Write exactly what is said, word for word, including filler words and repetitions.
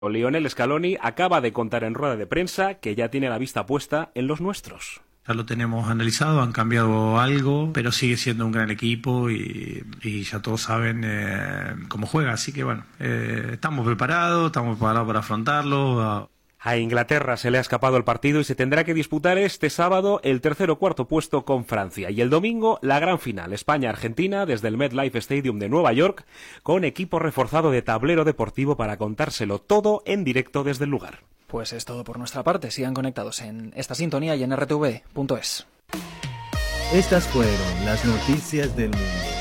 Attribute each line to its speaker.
Speaker 1: Lionel Scaloni acaba de contar en rueda de prensa que ya tiene la vista puesta en los nuestros.
Speaker 2: Ya lo tenemos analizado, han cambiado algo, pero sigue siendo un gran equipo y, y ya todos saben eh, cómo juega, así que bueno, eh, estamos preparados, estamos preparados para afrontarlo.
Speaker 1: A Inglaterra se le ha escapado el partido y se tendrá que disputar este sábado el tercer o cuarto puesto con Francia. Y el domingo la gran final, España-Argentina, desde el MetLife Stadium de Nueva York, con equipo reforzado de tablero deportivo para contárselo todo en directo desde el lugar.
Speaker 3: Pues es todo por nuestra parte. Sigan conectados en esta sintonía y en r t v punto es.
Speaker 4: Estas fueron las noticias del mundo.